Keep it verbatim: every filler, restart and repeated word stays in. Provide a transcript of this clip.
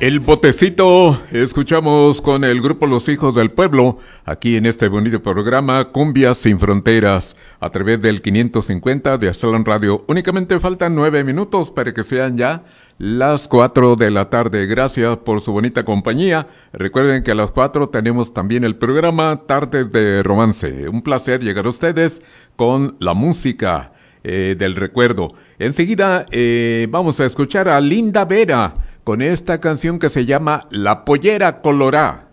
El botecito, escuchamos con el grupo Los Hijos del Pueblo, aquí en este bonito programa Cumbias Sin Fronteras, a través del quinientos cincuenta de Aztlán Radio. Únicamente faltan nueve minutos para que sean ya las cuatro de la tarde. Gracias por su bonita compañía. Recuerden que a las cuatro tenemos también el programa Tardes de Romance. Un placer llegar a ustedes con la música eh, del recuerdo. Enseguida eh, vamos a escuchar a Linda Vera con esta canción que se llama La Pollera Colorá.